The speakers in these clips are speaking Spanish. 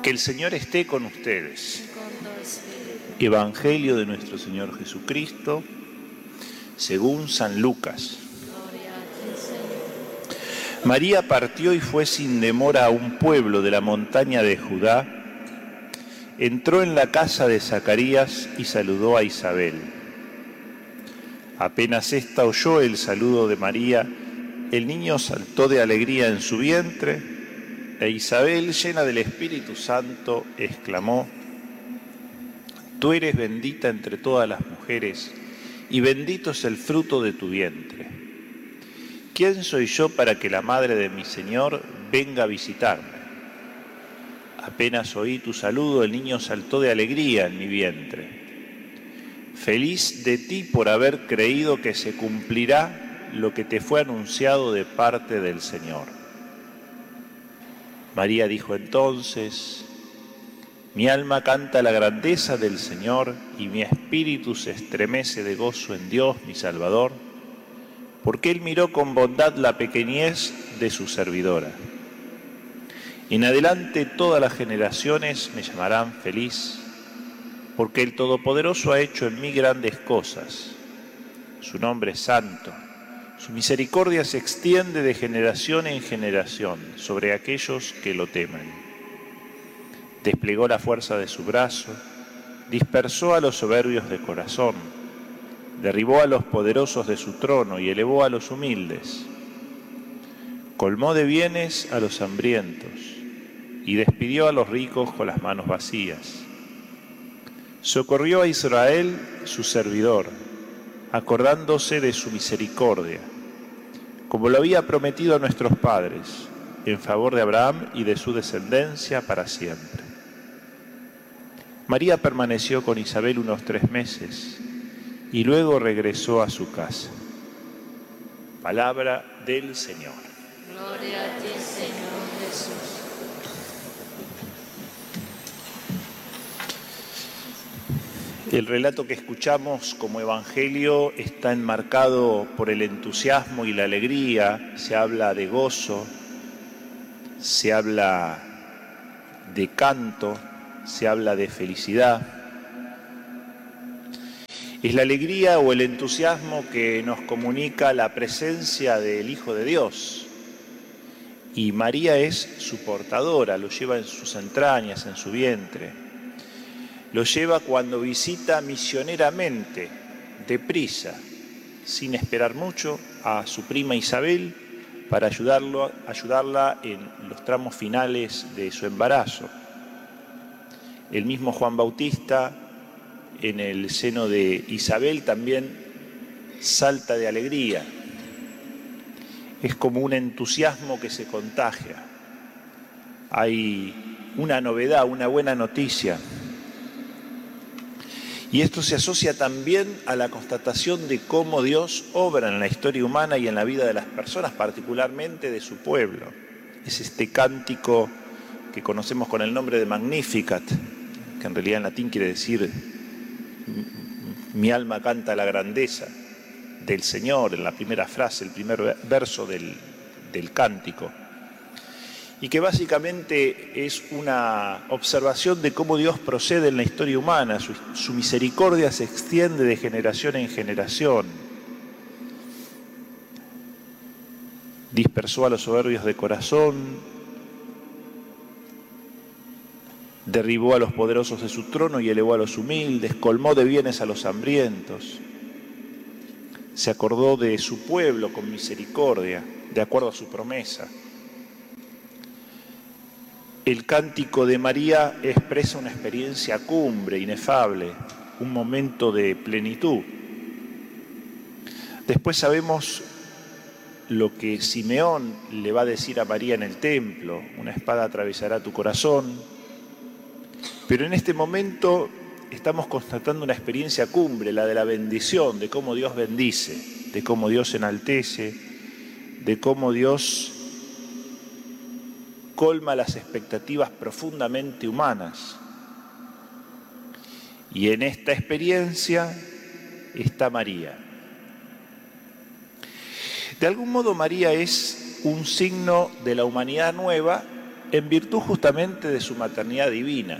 Que el Señor esté con ustedes. Evangelio de nuestro Señor Jesucristo, según San Lucas. María partió y fue sin demora a un pueblo de la montaña de Judá. Entró en la casa de Zacarías y saludó a Isabel. Apenas ésta oyó el saludo de María, el niño saltó de alegría en su vientre, e Isabel, llena del Espíritu Santo, exclamó: Tú eres bendita entre todas las mujeres, y bendito es el fruto de tu vientre. ¿Quién soy yo para que la madre de mi Señor venga a visitarme? Apenas oí tu saludo, el niño saltó de alegría en mi vientre. Feliz de ti por haber creído que se cumplirá lo que te fue anunciado de parte del Señor. María dijo entonces: Mi alma canta la grandeza del Señor y mi espíritu se estremece de gozo en Dios mi Salvador, porque Él miró con bondad la pequeñez de su servidora. En adelante todas las generaciones me llamarán feliz, porque el Todopoderoso ha hecho en mí grandes cosas. Su nombre es santo. Su misericordia se extiende de generación en generación sobre aquellos que lo temen. Desplegó la fuerza de su brazo, dispersó a los soberbios de corazón, derribó a los poderosos de su trono y elevó a los humildes. Colmó de bienes a los hambrientos y despidió a los ricos con las manos vacías. Socorrió a Israel, su servidor, acordándose de su misericordia, como lo había prometido a nuestros padres, en favor de Abraham y de su descendencia para siempre. María permaneció con Isabel unos 3 meses y luego regresó a su casa. Palabra del Señor. Gloria a ti, Señor Jesús. El relato que escuchamos como evangelio está enmarcado por el entusiasmo y la alegría. Se habla de gozo, se habla de canto, se habla de felicidad. Es la alegría o el entusiasmo que nos comunica la presencia del Hijo de Dios. Y María es su portadora, lo lleva en sus entrañas, en su vientre. Lo lleva cuando visita misioneramente, deprisa, sin esperar mucho, a su prima Isabel para ayudarla en los tramos finales de su embarazo. El mismo Juan Bautista, en el seno de Isabel, también salta de alegría. Es como un entusiasmo que se contagia. Hay una novedad, una buena noticia. Y esto se asocia también a la constatación de cómo Dios obra en la historia humana y en la vida de las personas, particularmente de su pueblo. Es este cántico que conocemos con el nombre de Magnificat, que en realidad en latín quiere decir mi alma canta la grandeza del Señor, en la primera frase, el primer verso del cántico. Y que básicamente es una observación de cómo Dios procede en la historia humana. Su misericordia se extiende de generación en generación. Dispersó a los soberbios de corazón, derribó a los poderosos de su trono y elevó a los humildes, colmó de bienes a los hambrientos. Se acordó de su pueblo con misericordia, de acuerdo a su promesa. El cántico de María expresa una experiencia cumbre, inefable, un momento de plenitud. Después sabemos lo que Simeón le va a decir a María en el templo: una espada atravesará tu corazón. Pero en este momento estamos constatando una experiencia cumbre, la de la bendición, de cómo Dios bendice, de cómo Dios enaltece, de cómo Dios colma las expectativas profundamente humanas. Y en esta experiencia está María. De algún modo María es un signo de la humanidad nueva en virtud justamente de su maternidad divina.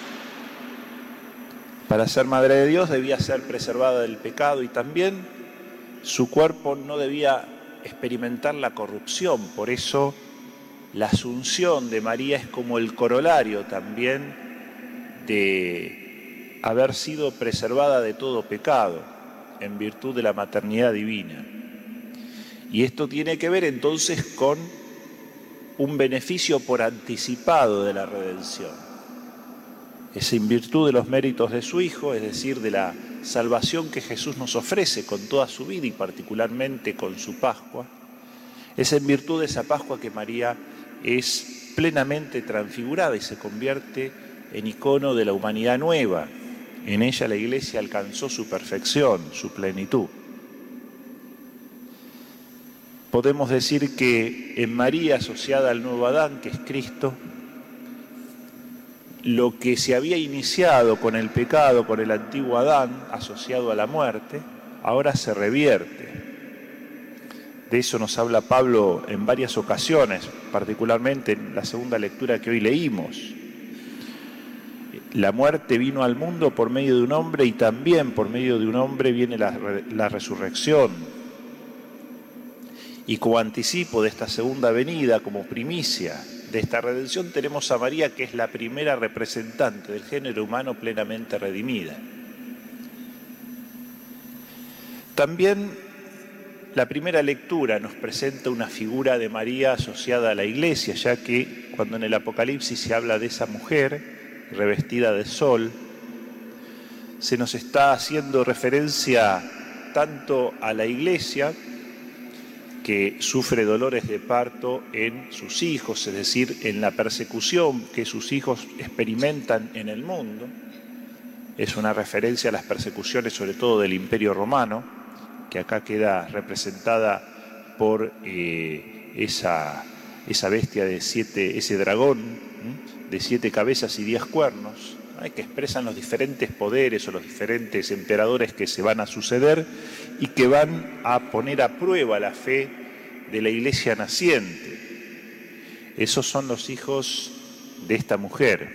Para ser madre de Dios debía ser preservada del pecado y también su cuerpo no debía experimentar la corrupción. Por eso la asunción de María es como el corolario también de haber sido preservada de todo pecado en virtud de la maternidad divina. Y esto tiene que ver entonces con un beneficio por anticipado de la redención. Es en virtud de los méritos de su Hijo, es decir, de la salvación que Jesús nos ofrece con toda su vida y particularmente con su Pascua. Es en virtud de esa Pascua que María es plenamente transfigurada y se convierte en icono de la humanidad nueva. En ella la Iglesia alcanzó su perfección, su plenitud. Podemos decir que en María, asociada al nuevo Adán, que es Cristo, lo que se había iniciado con el pecado, con el antiguo Adán, asociado a la muerte, ahora se revierte. De eso nos habla Pablo en varias ocasiones, particularmente en la segunda lectura que hoy leímos. La muerte vino al mundo por medio de un hombre y también por medio de un hombre viene la resurrección. Y como anticipo de esta segunda venida, como primicia de esta redención, tenemos a María, que es la primera representante del género humano plenamente redimida. También la primera lectura nos presenta una figura de María asociada a la Iglesia, ya que cuando en el Apocalipsis se habla de esa mujer revestida de sol, se nos está haciendo referencia tanto a la Iglesia, que sufre dolores de parto en sus hijos, es decir, en la persecución que sus hijos experimentan en el mundo. Es una referencia a las persecuciones sobre todo del Imperio Romano, que acá queda representada por esa bestia de ese dragón de 7 cabezas y 10 cuernos, que expresan los diferentes poderes o los diferentes emperadores que se van a suceder y que van a poner a prueba la fe de la Iglesia naciente. Esos son los hijos de esta mujer.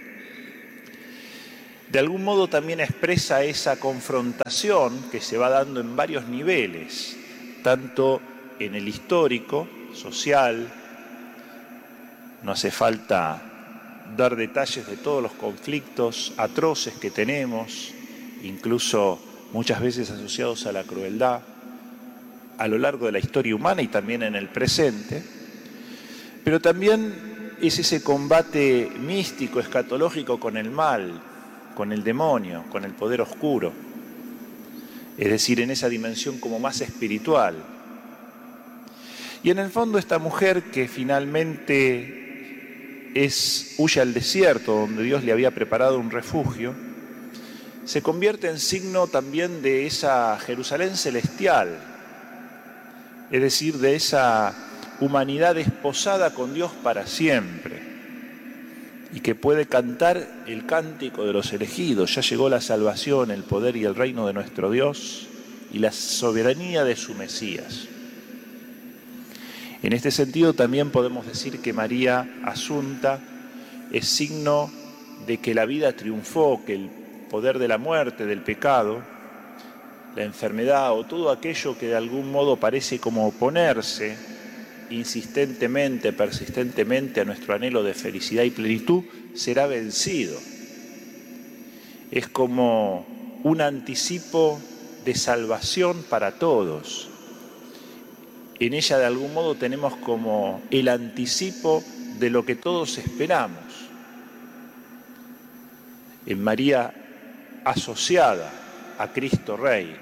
De algún modo también expresa esa confrontación que se va dando en varios niveles, tanto en el histórico, social. No hace falta dar detalles de todos los conflictos atroces que tenemos, incluso muchas veces asociados a la crueldad, a lo largo de la historia humana y también en el presente, pero también es ese combate místico, escatológico con el mal, con el demonio, con el poder oscuro, es decir, en esa dimensión como más espiritual. Y en el fondo esta mujer que finalmente huye al desierto, donde Dios le había preparado un refugio, se convierte en signo también de esa Jerusalén celestial, es decir, de esa humanidad desposada con Dios para siempre, y que puede cantar el cántico de los elegidos. Ya llegó la salvación, el poder y el reino de nuestro Dios y la soberanía de su Mesías. En este sentido también podemos decir que María Asunta es signo de que la vida triunfó, que el poder de la muerte, del pecado, la enfermedad o todo aquello que de algún modo parece como oponerse insistentemente, persistentemente a nuestro anhelo de felicidad y plenitud, será vencido. Es como un anticipo de salvación para todos. En ella de algún modo tenemos como el anticipo de lo que todos esperamos. En María asociada a Cristo Rey.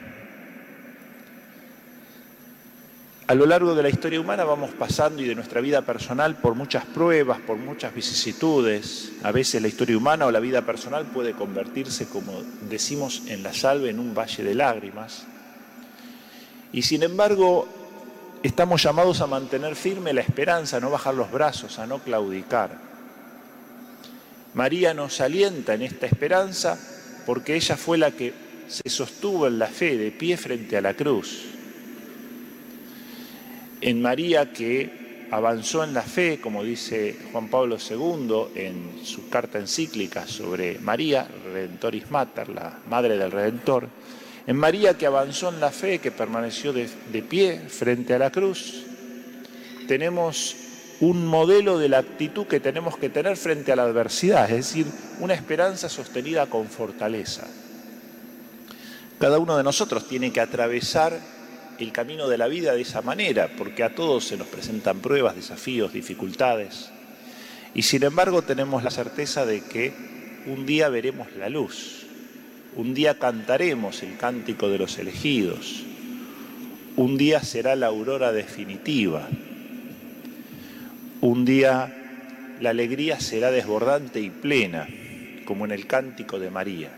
A lo largo de la historia humana vamos pasando y de nuestra vida personal por muchas pruebas, por muchas vicisitudes. A veces la historia humana o la vida personal puede convertirse, como decimos en la salve, en un valle de lágrimas. Y sin embargo, estamos llamados a mantener firme la esperanza, a no bajar los brazos, a no claudicar. María nos alienta en esta esperanza porque ella fue la que se sostuvo en la fe, de pie frente a la cruz. En María, que avanzó en la fe, como dice Juan Pablo II en su carta encíclica sobre María, Redentoris Mater, la Madre del Redentor, en María que avanzó en la fe, que permaneció de pie frente a la cruz, tenemos un modelo de la actitud que tenemos que tener frente a la adversidad, es decir, una esperanza sostenida con fortaleza. Cada uno de nosotros tiene que atravesar el camino de la vida de esa manera, porque a todos se nos presentan pruebas, desafíos, dificultades, y sin embargo tenemos la certeza de que un día veremos la luz, un día cantaremos el cántico de los elegidos, un día será la aurora definitiva, un día la alegría será desbordante y plena, como en el cántico de María.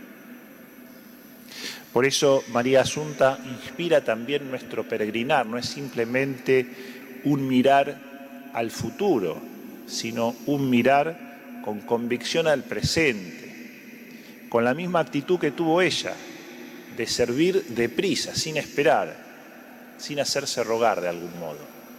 Por eso María Asunta inspira también nuestro peregrinar, no es simplemente un mirar al futuro, sino un mirar con convicción al presente, con la misma actitud que tuvo ella, de servir deprisa, sin esperar, sin hacerse rogar de algún modo.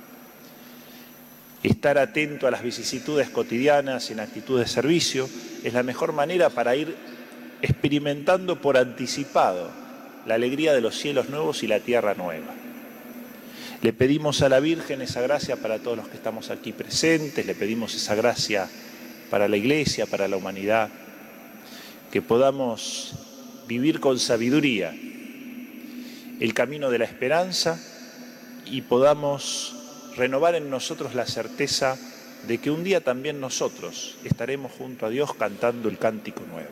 Estar atento a las vicisitudes cotidianas en actitud de servicio es la mejor manera para ir experimentando por anticipado la alegría de los cielos nuevos y la tierra nueva. Le pedimos a la Virgen esa gracia para todos los que estamos aquí presentes, le pedimos esa gracia para la Iglesia, para la humanidad, que podamos vivir con sabiduría el camino de la esperanza y podamos renovar en nosotros la certeza de que un día también nosotros estaremos junto a Dios cantando el cántico nuevo.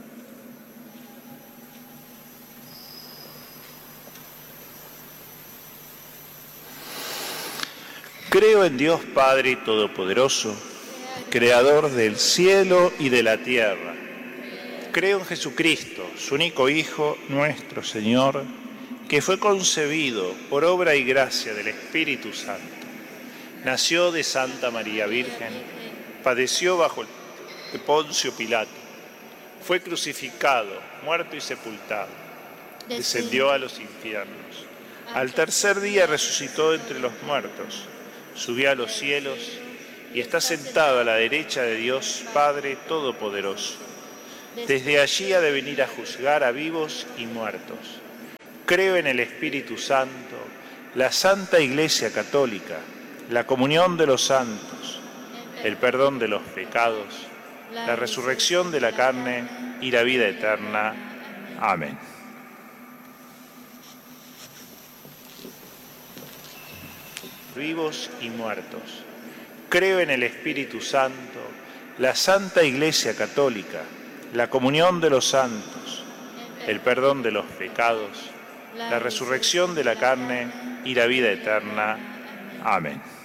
Creo en Dios Padre Todopoderoso, Creador del cielo y de la tierra. Creo en Jesucristo, su único Hijo, nuestro Señor, que fue concebido por obra y gracia del Espíritu Santo. Nació de Santa María Virgen, padeció bajo el de Poncio Pilato, fue crucificado, muerto y sepultado, descendió a los infiernos. Al tercer día resucitó entre los muertos, subió a los cielos y está sentado a la derecha de Dios Padre Todopoderoso. Desde allí ha de venir a juzgar a vivos y muertos. Creo en el Espíritu Santo, la Santa Iglesia Católica, la comunión de los santos, el perdón de los pecados, la resurrección de la carne y la vida eterna. Amén. Vivos y muertos. Creo en el Espíritu Santo, la Santa Iglesia Católica, la comunión de los santos, el perdón de los pecados, la resurrección de la carne y la vida eterna. Amén.